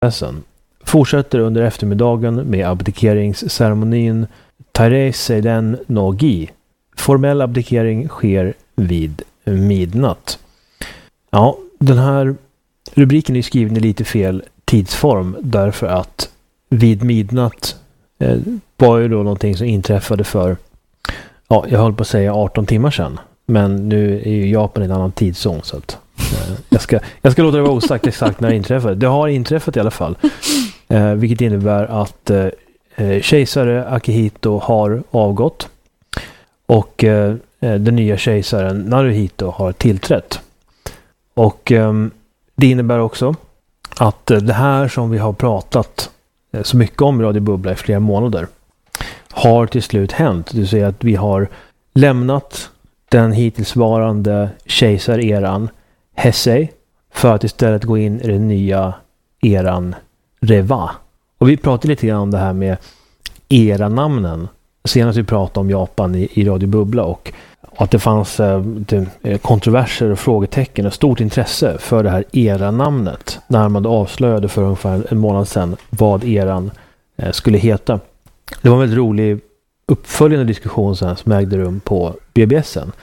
processen. Fortsätter under eftermiddagen med abdikeringsceremonin Tairei Seiden no Gi. Formell abdikering sker vid midnatt. Ja, den här rubriken är skriven i lite fel tidsform därför att vid midnatt var ju då någonting som inträffade för, ja, jag höll på att säga 18 timmar sedan. Men nu är ju Japan i en annan tidszon så att jag ska låta det vara osagt exakt när det inträffade. Det har inträffat i alla fall. Vilket innebär att kejsare Akihito har avgått och den nya kejsaren Naruhito har tillträtt. Och det innebär också att det här som vi har pratat så mycket om i Radio Bubbla i flera månader har till slut hänt. Det vill säga att vi har lämnat den hittillsvarande kejsareran Heisei för att istället gå in i den nya eran Reiwa. Och vi pratade lite grann om det här med eranamnen. Senast vi pratade om Japan i Radio Bubbla och att det fanns kontroverser och frågetecken och stort intresse för det här eranamnet när man avslöjade för ungefär en månad sedan vad eran skulle heta. Det var en väldigt rolig uppföljande diskussion som ägde rum på BBSen.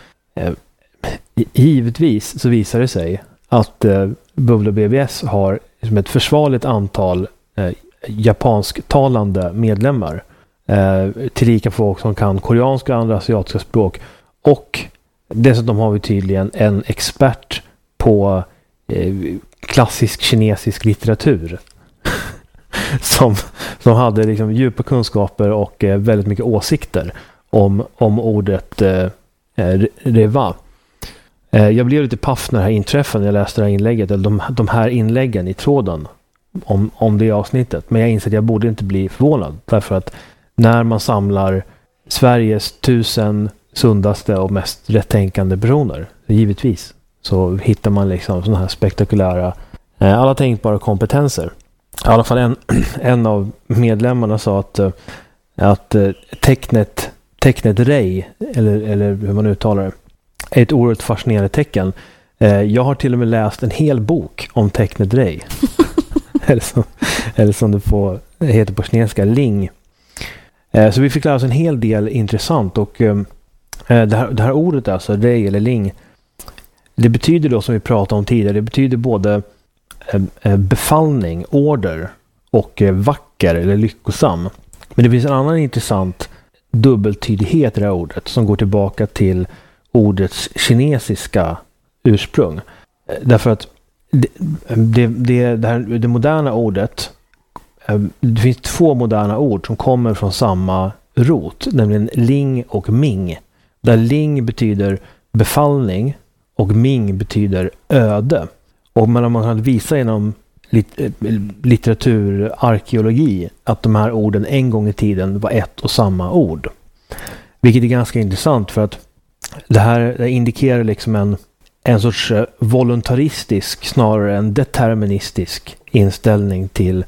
Givetvis så visar det sig att Bubbla BBS har ett försvarligt antal japansktalande medlemmar. Tillika folk som kan koreanska och andra asiatiska språk. Och dessutom har vi tydligen en expert på klassisk kinesisk litteratur som hade liksom djupa kunskaper och väldigt mycket åsikter om ordet Reiwa. Jag blev lite paff när det här inträffade när jag läste det här inlägget, eller de här inläggen i tråden om det avsnittet. Men jag inser att jag borde inte bli förvånad därför att när man samlar Sveriges 1000 sundaste och mest rättänkande personer, givetvis, så hittar man liksom sådana här spektakulära alla tänkbara kompetenser. I alla fall en av medlemmarna sa att tecknet Rei, eller hur man uttalar det, är ett oerhört fascinerande tecken. Jag har till och med läst en hel bok om tecknet Rei. eller som det heter på kinesiska, Ling. Så vi fick lära oss en hel del intressant och det här ordet, alltså Rei eller Ling, det betyder då, som vi pratade om tidigare, det betyder både befallning, order och vacker eller lyckosam. Men det finns en annan intressant dubbeltydighet i det här ordet som går tillbaka till ordets kinesiska ursprung. Därför att det moderna ordet, det finns 2 moderna ord som kommer från samma rot, nämligen ling och ming. Där ling betyder befallning och ming betyder öde. Och man kan visa genom litteratur, arkeologi att de här orden en gång i tiden var ett och samma ord. Vilket är ganska intressant för att det här indikerar liksom en sorts voluntaristisk snarare än deterministisk inställning till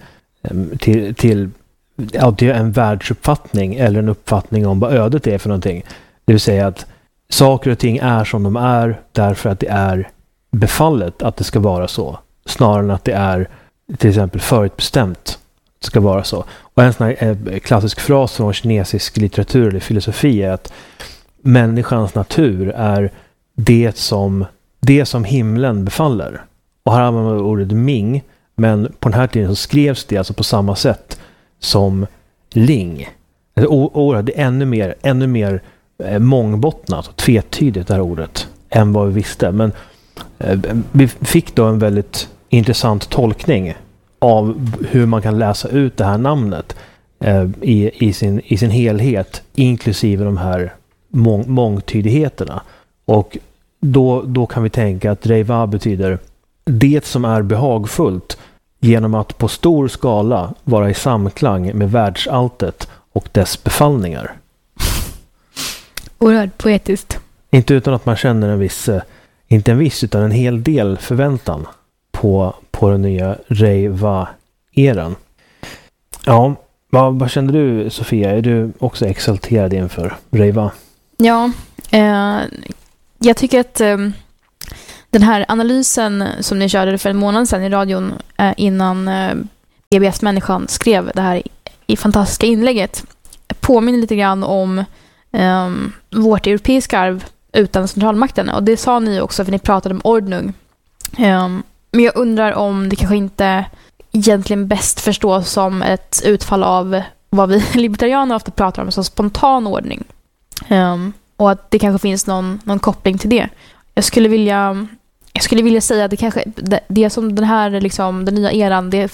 en världsuppfattning eller en uppfattning om vad ödet är för någonting. Det vill säga att saker och ting är som de är därför att det är befallet att det ska vara så. Snarare än att det är till exempel förutbestämt att det ska vara så. Och en sån här klassisk fras från kinesisk litteratur eller filosofi är att människans natur är det som himlen befaller. Och här använder man ordet ming, men på den här tiden så skrevs det alltså på samma sätt som ling. Det är ännu mer mångbottnat och tvetydigt det här ordet än vad vi visste. Men vi fick då en väldigt intressant tolkning av hur man kan läsa ut det här namnet i sin helhet, inklusive de här mångtydigheterna. Och då kan vi tänka att Reiwa betyder det som är behagfullt genom att på stor skala vara i samklang med världsalltet och dess befallningar. Oerhört poetiskt. Inte utan att man känner utan en hel del förväntan på den nya Reiwa-eran. Ja, vad känner du, Sofia? Är du också exalterad inför Reiwa? Ja, jag tycker att den här analysen som ni körde för en månad sedan i radion innan BBS-människan skrev det här i fantastiska inlägget påminner lite grann om vårt europeiska arv utan centralmakten. Och det sa ni också, för ni pratade om ordnung. Men jag undrar om det kanske inte egentligen bäst förstås som ett utfall av vad vi libertarianer ofta pratar om som spontan ordning. Och att det kanske finns någon koppling till det. Jag skulle vilja säga att det kanske det som den här liksom, den nya eran, det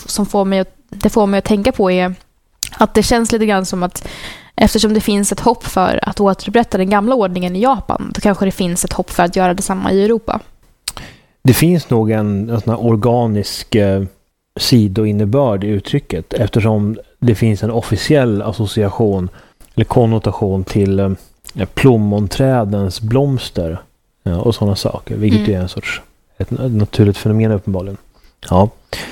får mig att tänka på är att det känns lite grann som att eftersom det finns ett hopp för att återupprätta den gamla ordningen i Japan, då kanske det finns ett hopp för att göra detsamma i Europa. Det finns nog en sån här organisk sidoinnebörd i uttrycket, eftersom det finns en officiell association eller konnotation till plommonträdens blomster och sådana saker, vilket är en sorts ett naturligt fenomen uppenbarligen. Ja.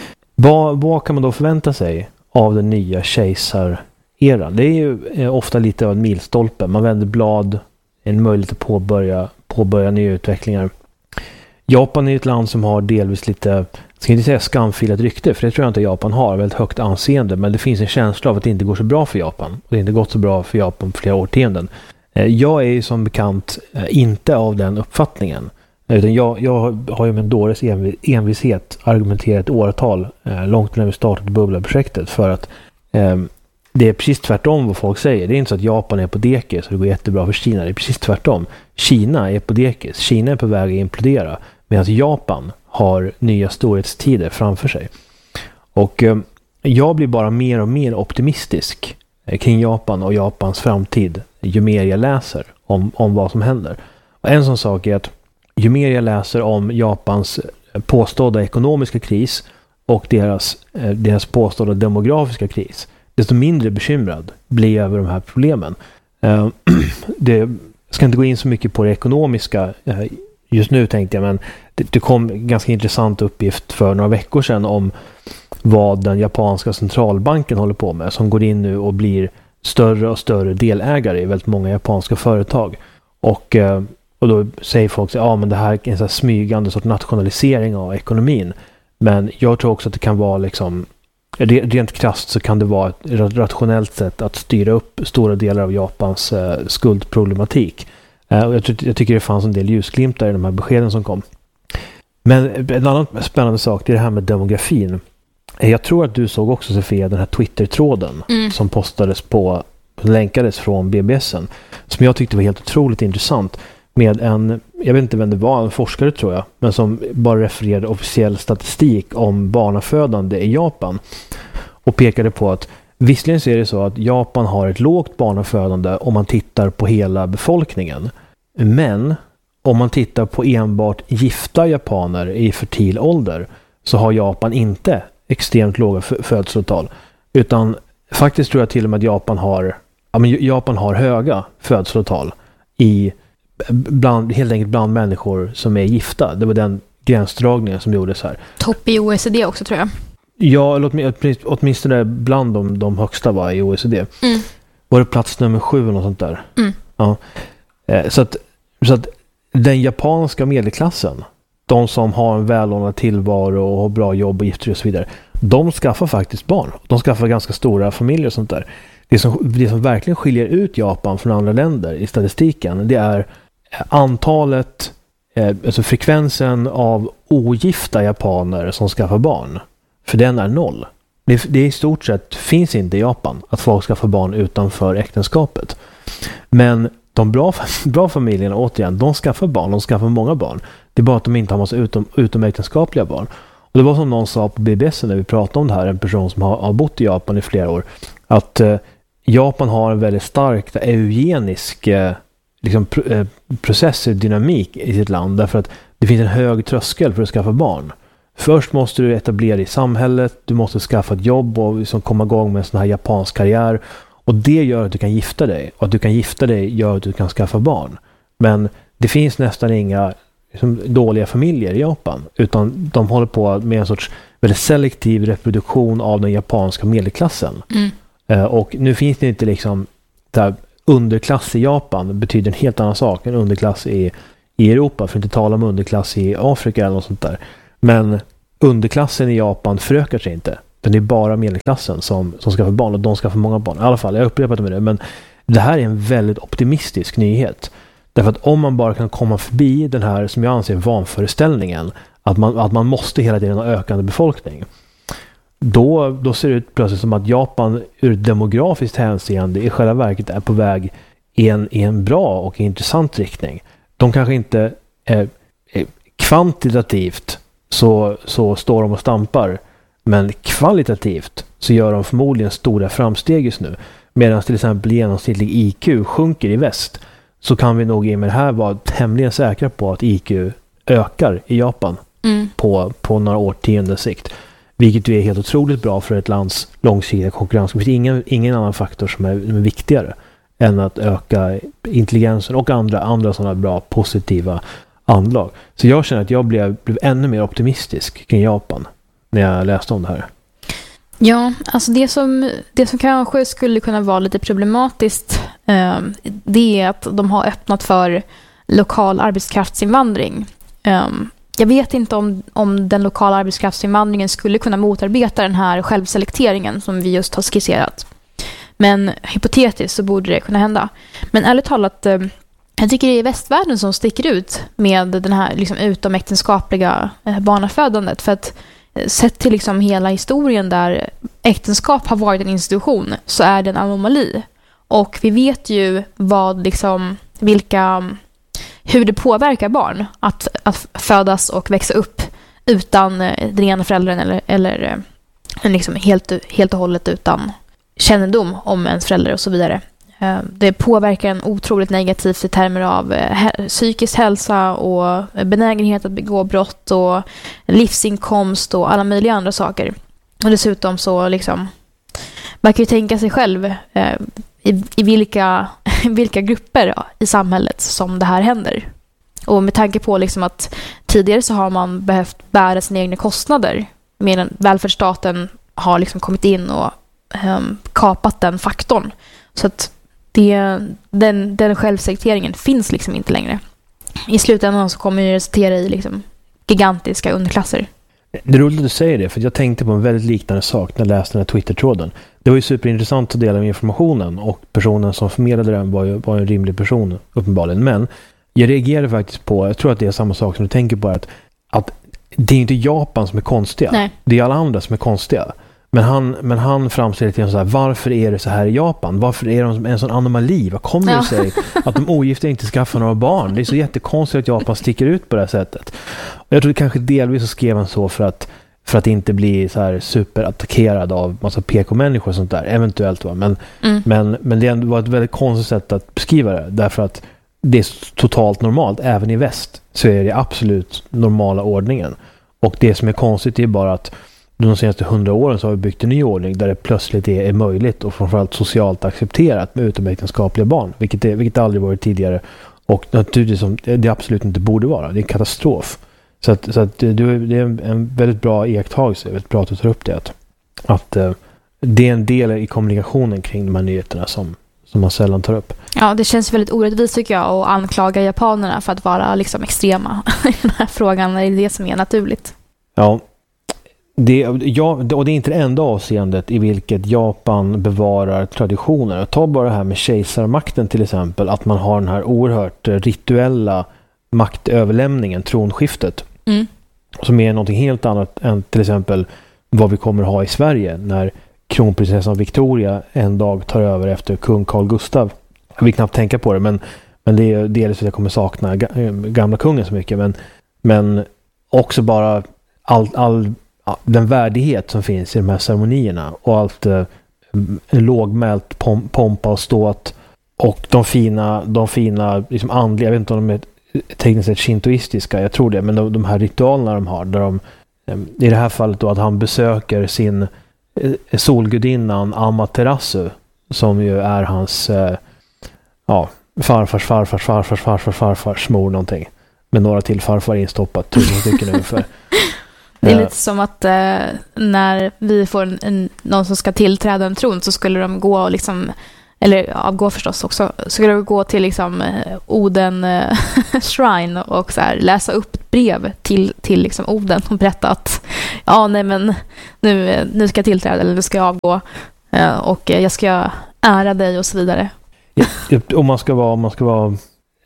Vad kan man då förvänta sig av den nya kejsareran? Det är ju ofta lite av en milstolpe. Man vänder blad, en möjlighet att påbörja nya utvecklingar. Japan är ett land som har delvis lite, ska inte säga skamfilat rykte, för det tror jag inte Japan har, väldigt högt anseende, men det finns en känsla av att det inte går så bra för Japan. Och det har inte gått så bra för Japan på flera årtionden. Jag är ju som bekant inte av den uppfattningen. Utan jag har ju med en dåres envishet argumenterat åratal långt när vi startade Bubbla-projektet för att det är precis tvärtom vad folk säger. Det är inte så att Japan är på dekis så det går jättebra för Kina. Det är precis tvärtom. Kina är på dekis. Kina är på väg att implodera. Medan Japan har nya storhetstider framför sig. Och jag blir bara mer och mer optimistisk kring Japan och Japans framtid ju mer jag läser om vad som händer. Och en sån sak är att ju mer jag läser om Japans påstådda ekonomiska kris och deras påstådda demografiska kris, desto mindre bekymrad blir jag över de här problemen. Jag ska inte gå in så mycket på det ekonomiska just nu tänkte jag, men det kom en ganska intressant uppgift för några veckor sedan om vad den japanska centralbanken håller på med, som går in nu och blir större och större delägare i väldigt många japanska företag. Och då säger folk att men det här är en sån här smygande sorts nationalisering av ekonomin. Men jag tror också att det kan vara liksom, rent krasst så kan det vara ett rationellt sätt att styra upp stora delar av Japans skuldproblematik. Jag tycker det fanns en del ljusglimtar i de här beskeden som kom. Men en annan spännande sak är det här med demografin. Jag tror att du såg också, Sofia, den här Twitter-tråden som länkades från BBSen, som jag tyckte var helt otroligt intressant, med jag vet inte vem det var, en forskare tror jag, men som bara refererade officiell statistik om barnafödande i Japan och pekade på att visserligen så är det så att Japan har ett lågt barnafödande om man tittar på hela befolkningen, men om man tittar på enbart gifta japaner i fertil ålder så har Japan inte extremt låga födelsetal, utan faktiskt tror jag till och med att Japan har höga födelsetal helt enkelt bland människor som är gifta. Det var den gränsdragningen som gjordes här. Topp i OECD också tror jag. Ja, åtminstone bland de högsta i OECD. Var det plats nummer 7 eller något sånt där? Ja. Så att den japanska medelklassen, de som har en välordnad tillvaro och har bra jobb och gifter och så vidare, de skaffar faktiskt barn. De skaffar ganska stora familjer och sånt där. Det som verkligen skiljer ut Japan från andra länder i statistiken, det är antalet, alltså frekvensen av ogifta japaner som skaffar barn. För den är 0. Det i stort sett finns inte i Japan att folk skaffar barn utanför äktenskapet. Men de bra familjerna, återigen, de skaffar barn, de skaffar många barn. Det är bara att de inte har massa utomäktenskapliga barn. Och det var som någon sa på BBS när vi pratade om det här, en person som har bott i Japan i flera år, att Japan har en väldigt stark eugenisk processdynamik i sitt land, därför att det finns en hög tröskel för att skaffa barn. Först måste du etablera dig i samhället, du måste skaffa ett jobb och liksom komma igång med en sån här japansk karriär, och det gör att du kan gifta dig, och att du kan gifta dig gör att du kan skaffa barn. Men det finns nästan inga dåliga familjer i Japan, utan de håller på med en sorts väldigt selektiv reproduktion av den japanska medelklassen. Och nu finns det inte liksom där underklass i Japan betyder en helt annan sak än underklass i Europa, för att inte tala om underklass i Afrika eller något sånt där. Men underklassen i Japan förökar sig inte. utan det är bara medelklassen som ska få barn, och de ska få många barn. I alla fall, jag upprepar det med det, men det här är en väldigt optimistisk nyhet. Därför att om man bara kan komma förbi den här, som jag anser, vanföreställningen att man måste hela tiden ha ökande befolkning, då ser det ut plötsligt som att Japan ur demografiskt hänseende i själva verket är på väg i en bra och intressant riktning. De kanske inte kvantitativt så står de och stampar, men kvalitativt så gör de förmodligen stora framsteg just nu. Medan till exempel genomsnittlig IQ sjunker i väst, så kan vi nog i med det här vara tämligen säkra på att IQ ökar i Japan på några årtionden sikt. Vilket ju är helt otroligt bra för ett lands långsiktiga konkurrens. Det finns ingen annan faktor som är viktigare än att öka intelligensen och andra sådana bra positiva anlag. Så jag känner att jag blev ännu mer optimistisk kring Japan när jag läste om det här. Ja, alltså det som kanske skulle kunna vara lite problematiskt, det är att de har öppnat för lokal arbetskraftsinvandring. Jag vet inte om den lokala arbetskraftsinvandringen skulle kunna motarbeta den här självselekteringen som vi just har skisserat. Men hypotetiskt så borde det kunna hända. Men ärligt talat, jag tycker det är västvärlden som sticker ut med den här liksom utomäktenskapliga barnafödandet. För att sett till liksom hela historien där äktenskap har varit en institution, så är det en anomali. Och vi vet ju hur det påverkar barn att födas och växa upp utan den ena föräldern eller liksom helt och hållet utan kännedom om ens förälder och så vidare. Det påverkar en otroligt negativt i termer av psykisk hälsa och benägenhet att begå brott och livsinkomst och alla möjliga andra saker. Och dessutom så liksom, man kan ju tänka sig själv i vilka grupper i samhället som det här händer. Och med tanke på liksom att tidigare så har man behövt bära sina egna kostnader, medan välfärdsstaten har liksom kommit in och kapat den faktorn. Så att den självselekteringen finns liksom inte längre. I slutändan så kommer det resultera i liksom gigantiska underklasser. Det är roligt att du säger det, för jag tänkte på en väldigt liknande sak när jag läste den här Twitter-tråden. Det var ju superintressant att dela med informationen, och personen som förmedlade den var en rimlig person uppenbarligen. Men jag reagerade faktiskt på, jag tror att det är samma sak som du tänker på, att det är inte Japan som är konstiga. Nej. Det är alla andra som är konstiga. Men han framställer lite så här: varför är det så här i Japan? Varför är de en sån anomali? Vad kommer det sig att de ogifta inte skaffar några barn? Det är så jättekonstigt att Japan sticker ut på det här sättet. Och jag tror det kanske delvis så skrev han så för att inte bli så här superattackerad av massa PK-människor och sånt där, eventuellt va. Men det var ett väldigt konstigt sätt att beskriva det, därför att det är totalt normalt. Även i väst så är det absolut normala ordningen. Och det som är konstigt är bara att de senaste 100 åren så har vi byggt en ny ordning där det plötsligt är möjligt och framförallt socialt accepterat med utomäktenskapliga barn, vilket aldrig varit tidigare, och naturligtvis som det absolut inte borde vara. Det är en katastrof. Så att det är en väldigt bra iakttagelse, väldigt bra att du tar upp det, att det är en del i kommunikationen kring de här nyheterna som man sällan tar upp. Ja, det känns väldigt orättvist tycker jag att anklaga japanerna för att vara liksom extrema i den här frågan. Det är det som är naturligt. Ja. Och det är inte det enda avseendet i vilket Japan bevarar traditioner. Ta bara det här med kejsarmakten till exempel, att man har den här oerhört rituella maktöverlämningen, tronskiftet, som är något helt annat än till exempel vad vi kommer ha i Sverige när kronprinsessan Victoria en dag tar över efter kung Carl Gustav. Jag vill knappt tänka på det, men det är delvis att jag kommer sakna gamla kungen så mycket, men också bara all den värdighet som finns i de här ceremonierna och allt lågmält pompa och ståt och de fina liksom andliga, jag vet inte om de är tekniskt sett shintoistiska, jag tror det, men de här ritualerna de har, där de i det här fallet då att han besöker sin solgudinnan Amaterasu, som ju är hans farfars mor någonting, med några till farfar instoppat, 1000 stycken ungefär. Det är lite som att när vi får någon som ska tillträda en tron, så skulle de gå och liksom eller avgå förstås också, skulle jag gå till liksom Oden Shrine och så här, läsa upp ett brev till liksom Oden och berätta att nu ska jag tillträda eller nu ska jag avgå och jag ska ära dig och så vidare. Om man ska vara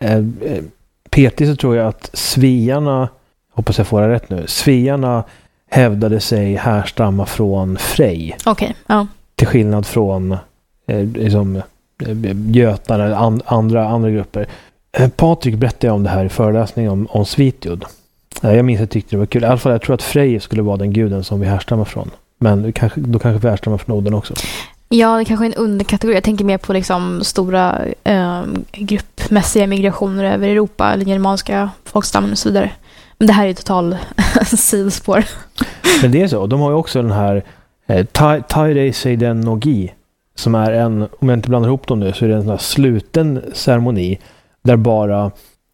petig så tror jag att svearna, hoppas jag får det rätt nu, svearna hävdade sig härstamma från Frej. Okej, ja. Till skillnad från liksom götar eller andra grupper. Patrik berättade om det här i föreläsningen om Svitjod. Jag minns att jag tyckte det var kul. I alla fall jag tror att Frej skulle vara den guden som vi härstammar från. Men då kanske vi härstammar från Oden också. Ja, det kanske är en underkategori. Jag tänker mer på liksom stora gruppmässiga migrationer över Europa eller germanska folkstammen och så vidare. Men det här är ju total sidospår. Men det är så. De har ju också den här Tairei Seiden Nogi som är en, om jag inte blandar ihop dem nu, så är det en sån här sluten ceremoni där bara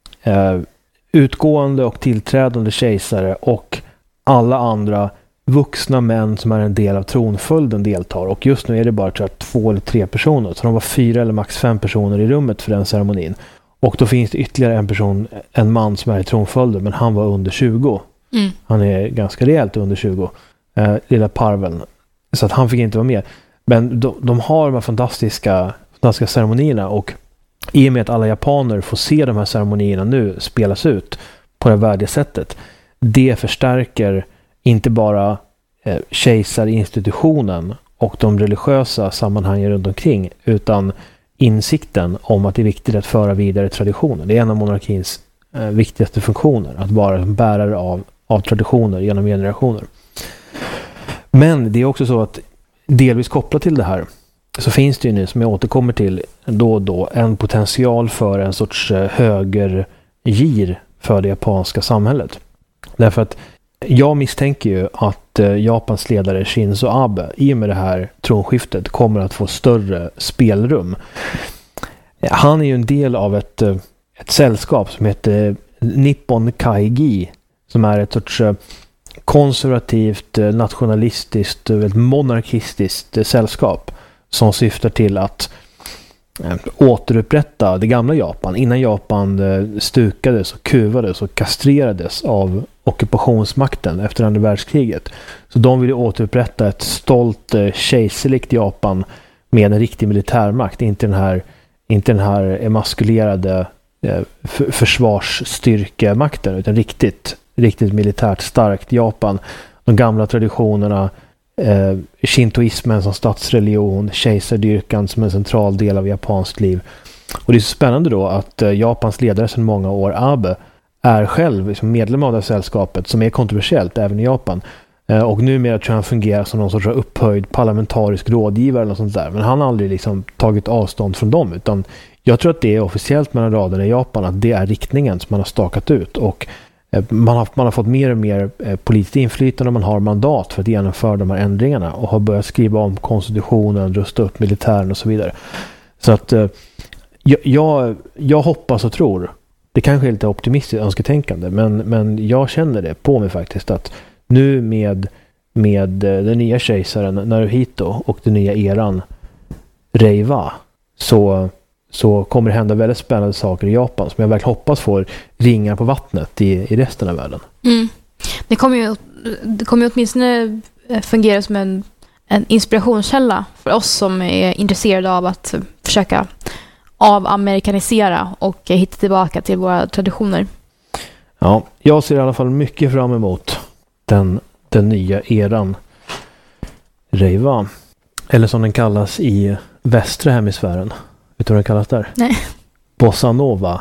utgående och tillträdande kejsare och alla andra vuxna män som är en del av tronföljden deltar. Och just nu är det bara tror jag 2 eller 3 personer. Så de var 4 eller max 5 personer i rummet för den ceremonin. Och då finns det ytterligare en man som är i tronföljden, men han var under 20. Mm. Han är ganska rejält under 20. Lilla parveln. Så att han fick inte vara med. Men de har de här fantastiska ceremonierna, och i och med att alla japaner får se de här ceremonierna nu spelas ut på det värdiga sättet, det förstärker inte bara kejsarinstitutionen och de religiösa sammanhangen runt omkring, utan insikten om att det är viktigt att föra vidare traditionen. Det är en av monarkins viktigaste funktioner, att vara bärare av traditioner genom generationer. Men det är också så att delvis kopplat till det här så finns det ju nu, som jag återkommer till då och då, en potential för en sorts högergir för det japanska samhället. Därför att jag misstänker ju att Japans ledare Shinzo Abe i och med det här tronskiftet kommer att få större spelrum. Han är ju en del av ett sällskap som heter Nippon Kaigi, som är ett sorts konservativt, nationalistiskt, monarkistiskt sällskap som syftar till att återupprätta det gamla Japan innan Japan stukades och kuvades och kastrerades av ockupationsmakten efter andra världskriget. Så de ville återupprätta ett stolt kejserligt Japan med en riktig militärmakt, inte den här emaskulerade försvarsstyrkemakten, utan riktigt militärt starkt Japan. De gamla traditionerna, shintoismen som statsreligion, kejsardyrkan som en central del av japanskt liv. Och det är så spännande då att Japans ledare sedan många år, Abe, är själv liksom medlem av det här sällskapet som är kontroversiellt även i Japan. Och numera tror jag han fungerar som någon sorts upphöjd parlamentarisk rådgivare eller något sånt där. Men han har aldrig liksom tagit avstånd från dem, utan jag tror att det är officiellt mellan raderna i Japan att det är riktningen som man har stakat ut, och man har fått mer och mer politiskt inflytande och man har mandat för att genomföra de här ändringarna och har börjat skriva om konstitutionen, rusta upp militären och så vidare. Så att jag hoppas och tror, det kanske är lite optimistiskt önsketänkande, men jag känner det på mig faktiskt, att nu med den nya kejsaren Naruhito och den nya eran Reiwa så kommer det hända väldigt spännande saker i Japan som jag verkligen hoppas får ringa på vattnet i resten av världen. Mm. Det kommer ju åtminstone fungera som en inspirationskälla för oss som är intresserade av att försöka avamerikanisera och hitta tillbaka till våra traditioner. Ja, jag ser i alla fall mycket fram emot den nya eran Reiwa. Eller som den kallas i västra hemisfären. Vet du vad den kallas där? Nej. Bossa Nova.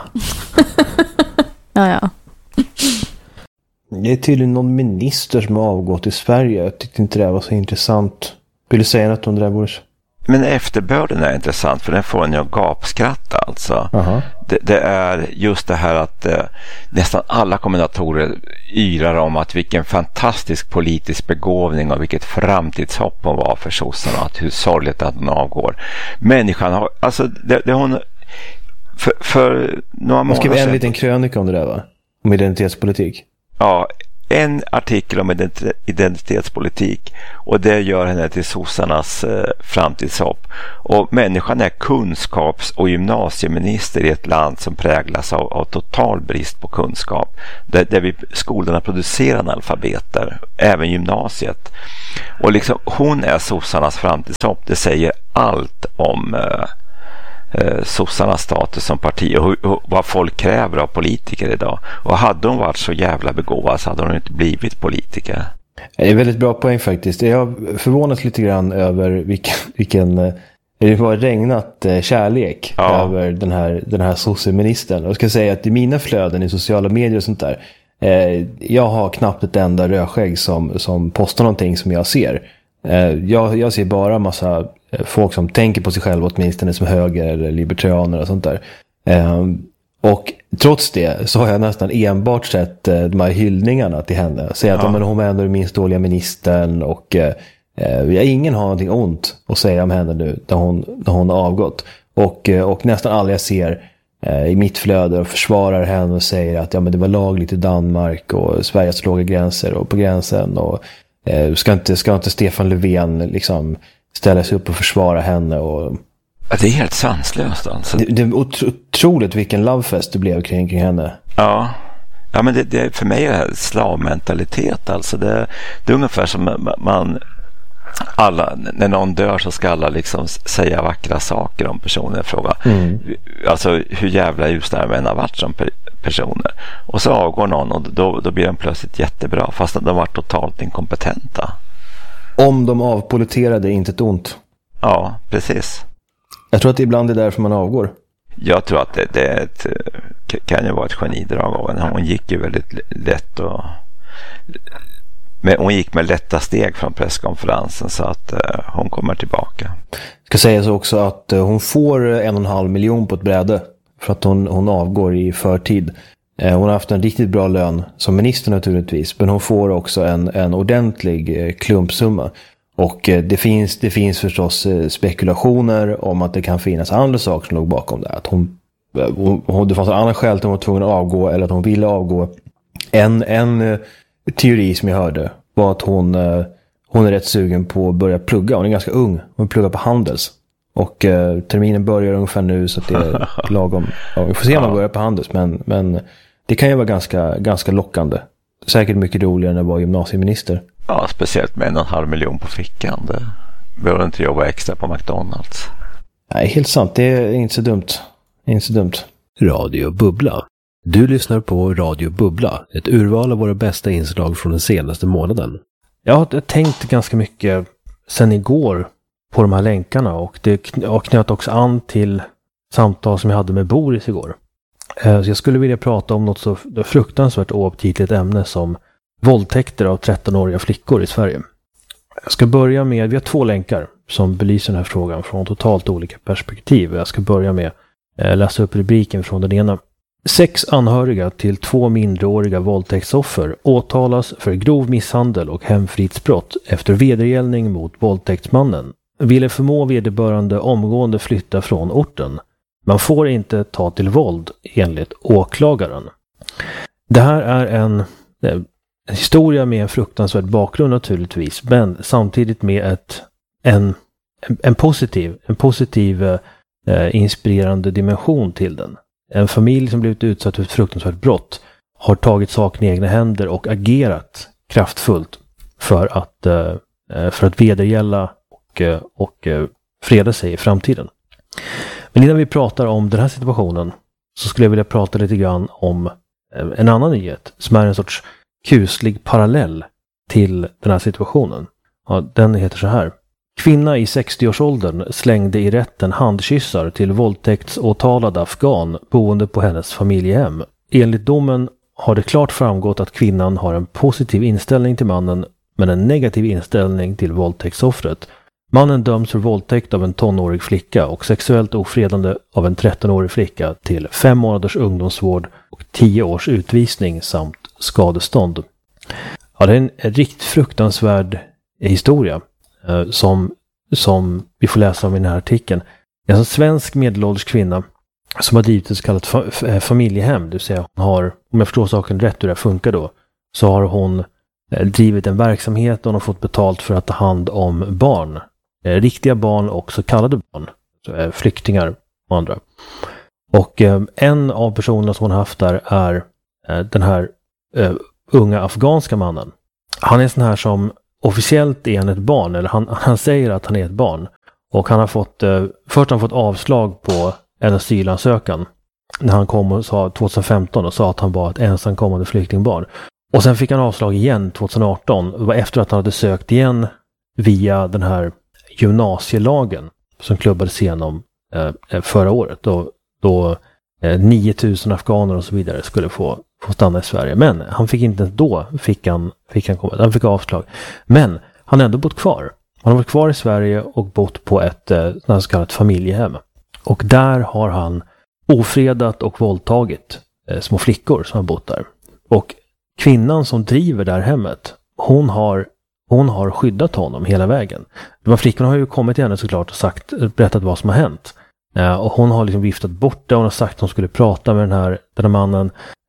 Ja. Det är tydligen någon minister som har avgått i Sverige. Jag tyckte inte det var så intressant. Vill du säga något om det där, Boris? Men efterbörden är intressant, för den får en att gapskratta alltså. Det är just det här att nästan alla kommentatorer yrar om att vilken fantastisk politisk begåvning och vilket framtidshopp hon var för sossarna, att hur sorgligt att hon avgår. Människan har, alltså det hon för några månader sedan... skrev en liten krönika om det där, va? Om identitetspolitik. Ja, en artikel om identitetspolitik och det gör henne till sossarnas framtidshopp. Och människan är kunskaps- och gymnasieminister i ett land som präglas av total brist på kunskap. Där skolorna producerar analfabeter, även gymnasiet. Och liksom, hon är sossarnas framtidshopp. Det säger allt om sossarnas status som parti och vad folk kräver av politiker idag. Och hade hon varit så jävla begåvad så hade hon inte blivit politiker. Det är väldigt bra poäng faktiskt. Jag förvånas lite grann över vilken det var regnat kärlek över den här sosseministern. Jag ska säga att i mina flöden i sociala medier och sånt där, jag har knappt ett enda rödskägg som postar någonting som jag ser. Jag ser bara massa folk som tänker på sig själva åtminstone som höger eller libertarianer och sånt där. Och trots det så har jag nästan enbart sett de här hyllningarna till henne. Säga att hon är ändå den minst dåliga ministern och ingen har någonting ont att säga om henne nu när hon har avgått. Och nästan alla jag ser i mitt flöde och försvarar henne och säger att men det var lagligt i Danmark och Sveriges låga gränser och på gränsen och ska inte Stefan Löfven liksom ställa sig upp och försvara henne och det är helt sanslöst alltså. Det är otroligt vilken lovefest det blev kring henne. Ja, men det för mig är det slavmentalitet alltså. Det är ungefär som alla, när någon dör så ska alla liksom säga vackra saker om personen i fråga. Alltså hur jävla usla har varit som personer. Och så avgår någon och då blir de plötsligt jättebra fast de var totalt inkompetenta. Om de avpoliterade inte ett ont. Ja, precis. Jag tror att det ibland är därför man avgår. Jag tror att det kan ju vara ett genidrag av henne. Hon gick ju väldigt lätt men hon gick med lätta steg från presskonferensen så att hon kommer tillbaka. Ska säga så också att hon får 1,5 miljon på ett bräde för att hon avgår i förtid. Hon har haft en riktigt bra lön som minister naturligtvis, men hon får också en ordentlig klumpsumma. Och det finns förstås spekulationer om att det kan finnas andra saker som låg bakom det. Att det fanns en annan skäl att hon var tvungen att avgå eller att hon ville avgå. En teori som jag hörde var att hon är rätt sugen på att börja plugga. Hon är ganska ung. Hon pluggar på Handels. Och terminen börjar ungefär nu så att det är lagom. Ja, vi får se om man börjar på Handels. Men det kan ju vara ganska lockande. Säkert mycket roligare än att vara gymnasieminister. Ja, speciellt med 1,5 miljon på fickan. Det behöver inte jobba extra på McDonalds. Nej, helt sant. Det är inte så dumt. Radio Bubbla. Du lyssnar på Radio Bubbla, ett urval av våra bästa inslag från den senaste månaden. Jag har tänkt ganska mycket sen igår på de här länkarna och det knöt också an till samtal som jag hade med Boris igår. Så jag skulle vilja prata om något så fruktansvärt oaptitligt ämne som våldtäkter av 13-åriga flickor i Sverige. Jag ska börja med, vi har 2 länkar som belyser den här frågan från totalt olika perspektiv. Jag ska börja med läsa upp rubriken från den ena. 6 anhöriga till 2 mindreåriga våldtäktsoffer åtalas för grov misshandel och hemfridsbrott efter vedergällning mot våldtäktsmannen. Ville förmå vederbörande omgående flytta från orten. Man får inte ta till våld enligt åklagaren. Det här är en historia med en fruktansvärd bakgrund naturligtvis, men samtidigt med en positiv inspirerande dimension till den. En familj som blivit utsatt för ett fruktansvärt brott har tagit saken i egna händer och agerat kraftfullt för att vedergälla och freda sig i framtiden. Men innan vi pratar om den här situationen så skulle jag vilja prata lite grann om en annan nyhet som är en sorts kuslig parallell till den här situationen. Ja, den heter så här. Kvinna i 60-årsåldern slängde i rätten handkyssar till våldtäktsåtalad afghan boende på hennes familjehem. Enligt domen har det klart framgått att kvinnan har en positiv inställning till mannen men en negativ inställning till våldtäktsoffret. Mannen döms för våldtäkt av en tonårig flicka och sexuellt ofredande av en 13-årig flicka till 5 månaders ungdomsvård och 10 års utvisning samt skadestånd. Ja, det är en riktigt fruktansvärd historia som vi får läsa om i den här artikeln. Det är en svensk medelålders kvinna som har drivit ett så kallat familjehem. Det vill säga hon har, om jag förstår saken rätt hur det funkar då, så har hon drivit en verksamhet och hon har fått betalt för att ta hand om barn. Riktiga barn och så kallade barn. Flyktingar och andra. Och en av personerna som hon har haft där är den här unga afghanska mannen. Han är sån här som officiellt är han ett barn, eller han säger att han är ett barn. Och han har fått, först har han fått avslag på en asylansökan när han kom och sa 2015 och sa att han var ett ensamkommande flyktingbarn. Och sen fick han avslag igen 2018. Det var efter att han hade sökt igen via den här gymnasielagen som klubbades igenom förra året. Då 9000 afghaner och så vidare skulle få stanna i Sverige. Men han fick inte då fick han komma. Han fick avslag. Men han har ändå bott kvar. Han har varit kvar i Sverige och bott på ett så kallat familjehem. Och där har han ofredat och våldtagit små flickor som har bott där. Och kvinnan som driver det här hemmet, hon har skyddat honom hela vägen. De här flickorna har ju kommit till henne såklart och berättat vad som har hänt. Och hon har liksom viftat bort det. Hon har sagt att hon skulle prata med den här mannen.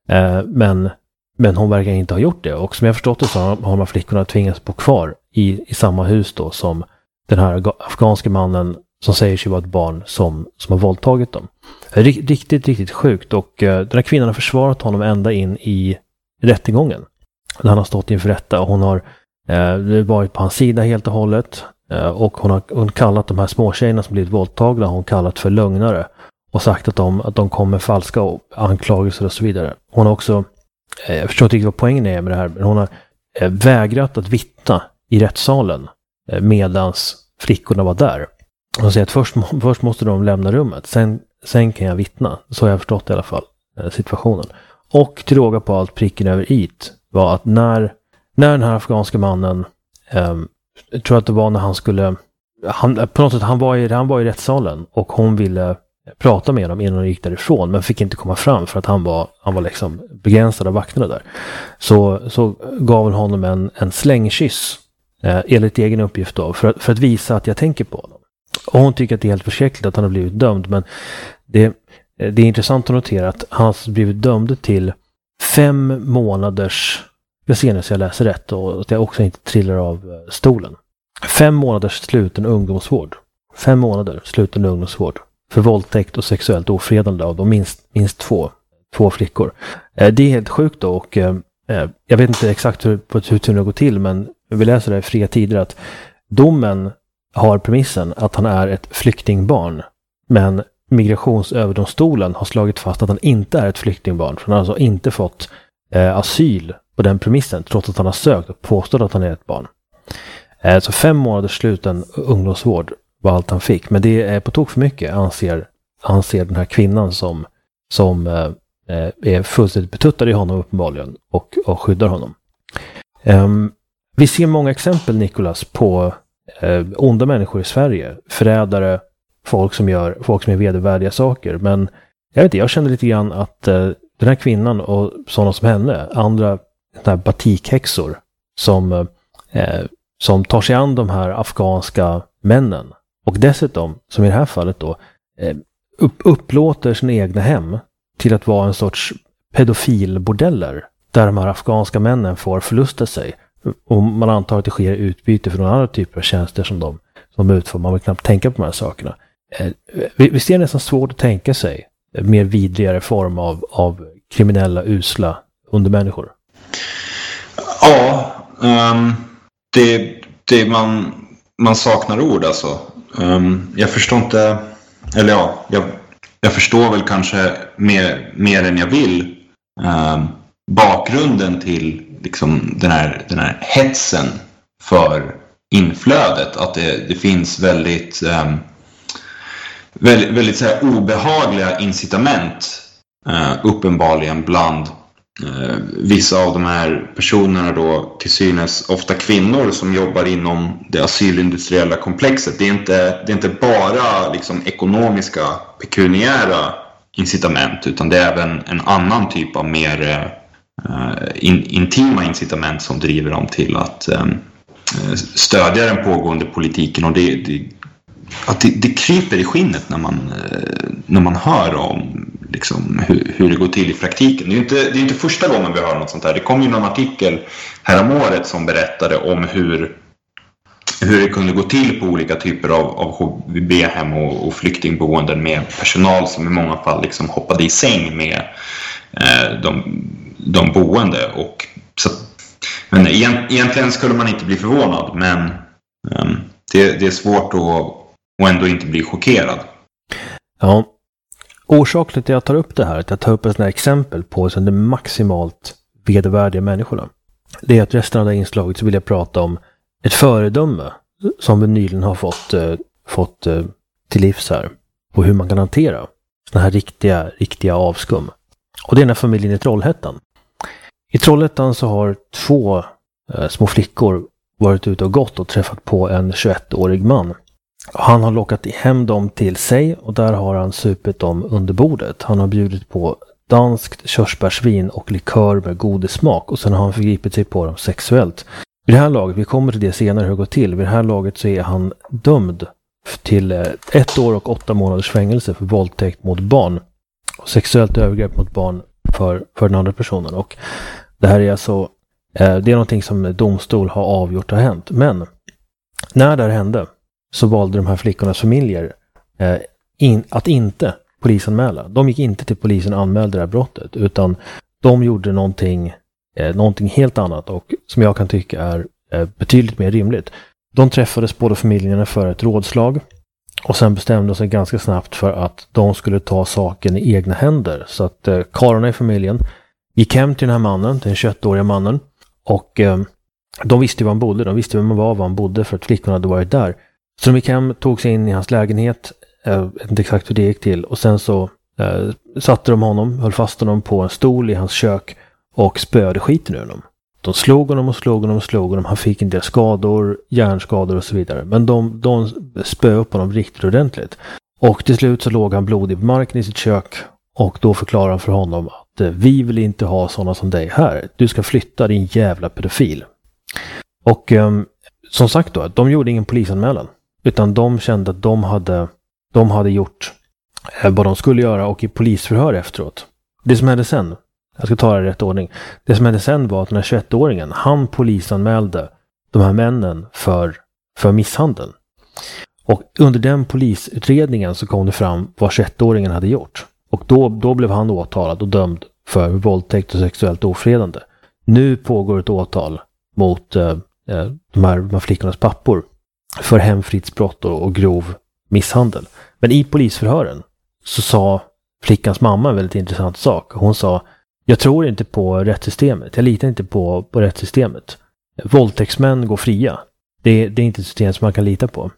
Men hon verkar inte ha gjort det. Och som jag förstått det så har de här flickorna tvingats bo kvar i samma hus då som den här afghanska mannen som säger sig vara ett barn som har våldtagit dem. Riktigt, riktigt sjukt. Och den här kvinnan har försvarat honom ända in i rättegången. När han har stått inför rätta och hon har varit på hans sida helt och hållet. Och hon har kallat de här småtjejerna som blivit våldtagna, hon kallat för lögnare. Och sagt att de kommer med falska anklagelser och så vidare. Hon har också, jag förstår inte riktigt vad poängen är med det här, men hon har vägrat att vittna i rättssalen medans flickorna var där. Hon säger att först måste de lämna rummet, sen kan jag vittna. Så har jag förstått i alla fall situationen. Och till råga på allt, pricken över it var att när den här afghanska mannen, jag tror att det var när han skulle, på något sätt han var i rättssalen och hon ville prata med honom innan han gick därifrån, men fick inte komma fram för att han var liksom begränsad av vakterna där. Så gav hon honom en slängkyss, enligt egen uppgift då, för att visa att jag tänker på honom. Och hon tycker att det är helt förskräckligt att han har blivit dömd, men det är intressant att notera att han har blivit dömd till 5 månaders, jag ser nu så jag läser rätt och att jag också inte trillar av stolen. 5 månaders sluten ungdomsvård. 5 månader sluten ungdomsvård för våldtäkt och sexuellt ofredande av de minst två flickor. Det är helt sjukt då, och jag vet inte exakt hur det går till, men vi läser det i Fria Tider att domen har premissen att han är ett flyktingbarn, men Migrationsöverdomstolen har slagit fast att han inte är ett flyktingbarn, för han har alltså inte fått asyl på den premissen trots att han har sökt och påstått att han är ett barn. Så 5 månaders sluten ungdomsvård var allt han fick, men det är på tok för mycket, anser den här kvinnan som är fullständigt betuttad i honom uppenbarligen och skyddar honom. Vi ser många exempel, Nicholas, på onda människor i Sverige, förrädare, folk som gör vedervärdiga saker, men jag känner lite grann att den här kvinnan och sådana som henne, andra här batikhäxor som tar sig an de här afghanska männen och dessutom, som i det här fallet då, upplåter sina egna hem till att vara en sorts pedofilbordeller där de här afghanska männen får förlusta sig, och man antar att det sker utbyte för några andra typer av tjänster som de utför. Man vill knappt tänka på de här sakerna. Visst är det nästan svårt att tänka sig en mer vidrigare form av kriminella, usla undermänniskor? Ja, det man saknar ord alltså. Jag förstår inte, eller ja, jag förstår väl kanske mer än jag vill bakgrunden till liksom den här hetsen för inflödet, att det finns väldigt så här obehagliga incitament uppenbarligen bland vissa av de här personerna då, till synes ofta kvinnor som jobbar inom det asylindustriella komplexet. Det är inte bara liksom ekonomiska, pekuniära incitament, utan det är även en annan typ av mer intima incitament som driver dem till att stödja den pågående politiken. Och det kryper i skinnet när man hör om liksom, hur det går till i praktiken. Det är inte första gången vi hör något sånt här. Det kom ju någon artikel häromåret som berättade om hur det kunde gå till på olika typer av HVB-hem och flyktingboenden med personal som i många fall liksom hoppade i säng med de boende. Och men egentligen skulle man inte bli förvånad, men det är svårt att ändå inte bli chockerad. Ja, orsaken till att jag tar upp det här, att jag tar upp ett sådant här exempel på de maximalt vedervärdiga människorna, det är att resten av det här inslaget så vill jag prata om ett föredöme som vi nyligen har fått till livs här, och hur man kan hantera sådana här riktiga avskum. Och det är den här familjen i Trollhättan. I Trollhättan så har 2 små flickor varit ute och gått och träffat på en 21-årig man. Han har lockat hem dem till sig och där har han supit dem under bordet. Han har bjudit på danskt körsbärsvin och likör med god smak och sen har han förgripit sig på dem sexuellt. Vid det här laget, vi kommer till det senare hur det går till, vid det här laget så är han dömd till 1 år och 8 månaders fängelse för våldtäkt mot barn och sexuellt övergrepp mot barn för den andra personen. Och det här är alltså, det är någonting som domstol har avgjort har hänt. Men när det här hände så valde de här flickornas familjer att inte polisanmäla. De gick inte till polisen och anmälde det här brottet, utan de gjorde någonting helt annat och som jag kan tycka är betydligt mer rimligt. De träffades båda familjerna för ett rådslag och sen bestämde de sig ganska snabbt för att de skulle ta saken i egna händer. Så att karlarna i familjen gick hem till den här mannen, den 21-åriga mannen, och de visste var han bodde, de visste vem han var bodde för att flickorna hade varit där. Så de gick hem, tog sig in i hans lägenhet, inte exakt hur det gick till, och sen så satte de honom, höll fast honom på en stol i hans kök och spöade skiten ur honom. De slog honom, han fick en del skador, hjärnskador och så vidare. Men de spöade upp honom riktigt ordentligt. Och till slut så låg han blodig på marken i sitt kök och då förklarade han för honom att vi vill inte ha sådana som dig här. Du ska flytta, din jävla pedofil. Och som sagt då, de gjorde ingen polisanmälan. Utan de kände att de hade gjort vad de skulle göra och i polisförhör efteråt. Det som hände sen, jag ska ta det i rätt ordning. Det som hände sen var att den här 21-åringen, han polisanmälde de här männen för misshandel. Och under den polisutredningen så kom det fram vad 21-åringen hade gjort. Och då blev han åtalad och dömd för våldtäkt och sexuellt ofredande. Nu pågår ett åtal mot de här flickornas pappor för hemfridsbrott och grov misshandel. Men i polisförhören så sa flickans mamma en väldigt intressant sak. Hon sa: jag tror inte på rättssystemet. Jag litar inte på rättssystemet. Våldtäktsmän går fria. Det är inte ett system som man kan lita på.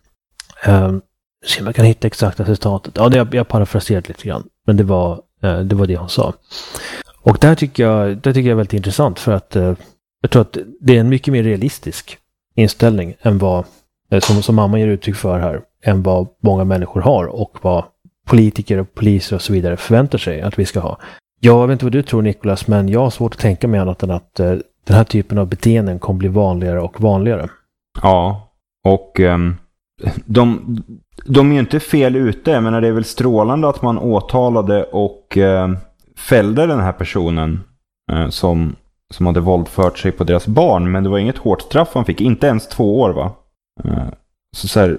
Så man kan hitta exakta citatet. Ja, jag parafraserat lite grann. Men det var det hon sa. Och det tycker jag är väldigt intressant för att jag tror att det är en mycket mer realistisk inställning än vad som mamma ger uttryck för här, än vad många människor har och vad politiker och poliser och så vidare förväntar sig att vi ska ha. Jag vet inte vad du tror, Nicholas, men jag har svårt att tänka mig annat än att den här typen av beteenden kommer bli vanligare och vanligare. Ja, och de är ju inte fel ute, men det är väl strålande att man åtalade och fällde den här personen som hade våldfört sig på deras barn, men det var inget hårt straff han fick, inte ens 2 år, va? Så här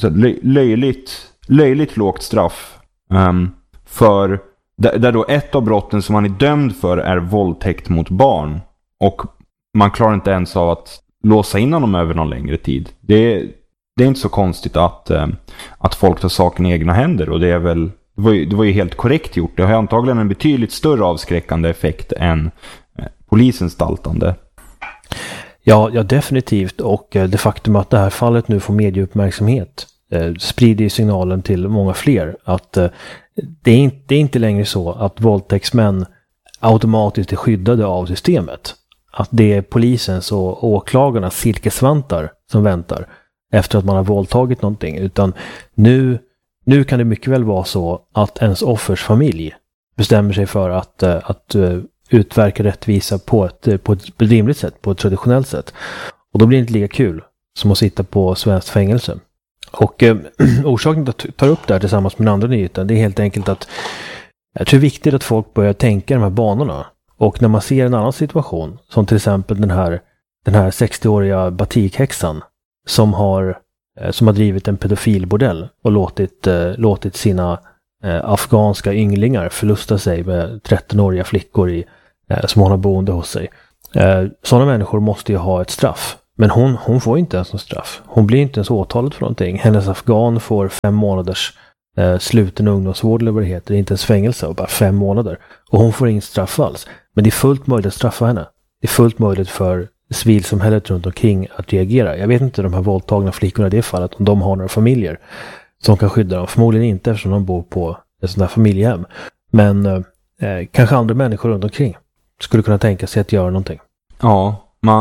löjligt lågt straff för där då ett av brotten som han är dömd för är våldtäkt mot barn, och man klarar inte ens av att låsa in honom över någon längre tid. Det är inte så konstigt att folk tar saken i egna händer, och det var ju helt korrekt gjort. Det har antagligen en betydligt större avskräckande effekt än polisens daltande. Ja, definitivt. Och det faktum att det här fallet nu får medieuppmärksamhet sprider signalen till många fler att det är inte längre så att våldtäktsmän automatiskt är skyddade av systemet. Att det är polisens och åklagarnas silkesvantar som väntar efter att man har våldtagit någonting. Utan nu kan det mycket väl vara så att ens offers familj bestämmer sig för att utverka rättvisa på ett rimligt sätt, på ett traditionellt sätt. Och då blir det inte lika kul som att sitta på svenskt fängelse. Och orsaken till att ta upp det här tillsammans med den andra nyheten, det är helt enkelt att Jag tror det är viktigt att folk börjar tänka de här banorna. Och när man ser en annan situation, som till exempel den här 60-åriga batikhäxan som har drivit en pedofilbordell och låtit sina afghanska ynglingar förlusta sig med 13-åriga flickor som hon har boende hos sig. Sådana människor måste ju ha ett straff. Men hon får inte ens något straff. Hon blir inte ens åtalad för någonting. Hennes afghan får 5 månaders sluten ungdomsvård eller vad det heter. Inte ens fängelse och bara 5 månader. Och hon får inget straff alls. Men det är fullt möjligt att straffa henne. Det är fullt möjligt för civilsamhället runt omkring att reagera. Jag vet inte de här våldtagna flickorna i det fallet om de har några familjer som kan skydda dem. Förmodligen inte eftersom de bor på ett sådant här familjehem. Men kanske andra människor runt omkring skulle kunna tänka sig att göra någonting. Ja,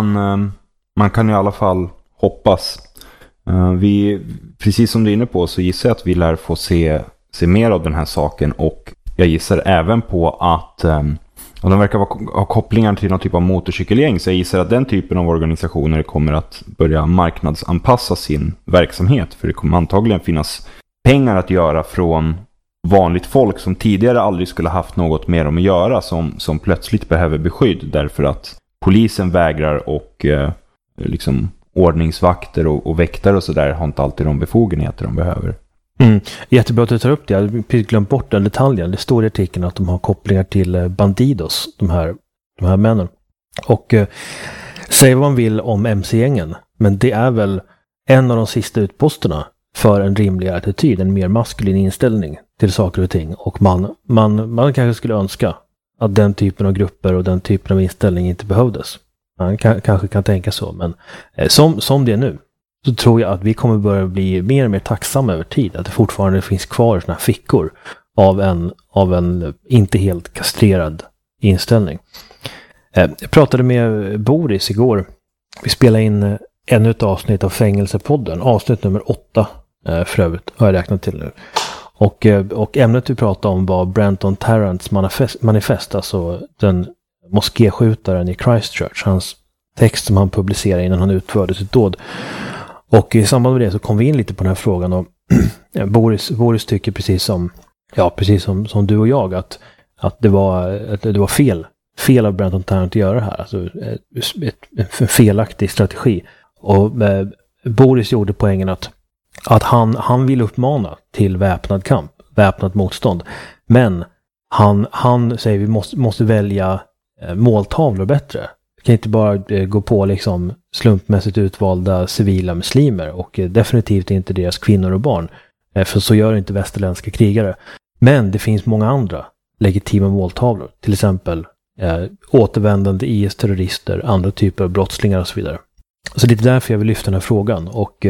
man kan i alla fall hoppas. Precis som du är inne på så gissar jag att vi lär få se mer av den här saken, och jag gissar även på att och de verkar ha kopplingar till någon typ av motorcykelgäng, så jag gissar att den typen av organisationer kommer att börja marknadsanpassa sin verksamhet, för det kommer antagligen finnas pengar att göra från vanligt folk som tidigare aldrig skulle haft något med dem att göra, som plötsligt behöver beskydd därför att polisen vägrar, och liksom ordningsvakter och väktare och sådär har inte alltid de befogenheter de behöver. Jättebra att du tar upp det. Jag hade precis glömt bort den detaljen. Det står i artikeln att de har kopplingar till Bandidos, de här männen. Och säg vad man vill om MC-gängen, men det är väl en av de sista utposterna för en rimligare attityd, en mer maskulin inställning till saker och ting. Och man kanske skulle önska att den typen av grupper och den typen av inställning inte behövdes. Man kanske kan tänka så, men som det är nu så tror jag att vi kommer börja bli mer och mer tacksamma över tid. Att det fortfarande finns kvar såna här fickor av en inte helt kastrerad inställning. Jag pratade med Boris igår. Vi spelade in ännu ett avsnitt av Fängelsepodden. Avsnitt nummer 8 för övrigt har jag räknat till nu. Och ämnet vi pratade om var Brenton Tarrants manifest, alltså den moskéskjutaren i Christchurch. Hans text som han publicerade innan han utförde sitt dåd. Och i samband med det så kom vi in lite på den här frågan, och Boris tycker precis som du och jag att det var fel av Brenton Tarrant att göra det här, alltså en felaktig strategi. Och Boris gjorde poängen att han vill uppmana till väpnad kamp, väpnat motstånd, men han säger vi måste välja måltavlor bättre. Vi kan inte bara gå på liksom slumpmässigt utvalda civila muslimer, och definitivt inte deras kvinnor och barn. För så gör inte västerländska krigare. Men det finns många andra legitima måltavlor. Till exempel återvändande IS-terrorister, andra typer av brottslingar och så vidare. Så det är därför jag vill lyfta den här frågan. Och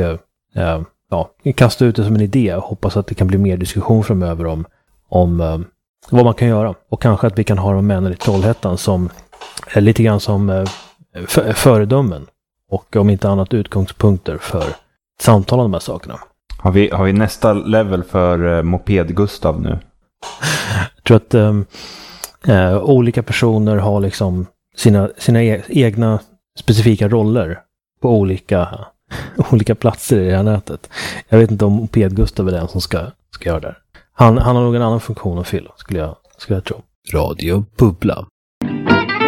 kasta ut det som en idé och hoppas att det kan bli mer diskussion framöver om vad man kan göra. Och kanske att vi kan ha de männen i Trollhättan som lite grann som föredömen, och om inte annat utgångspunkter för samtal om de här sakerna. Har vi nästa level för Moped-Gustav nu? Jag tror att olika personer har liksom sina egna specifika roller på olika platser i det här nätet. Jag vet inte om Moped-Gustav är den som ska göra det. Han har nog en annan funktion att fylla, skulle jag tro. Radio Bubbla.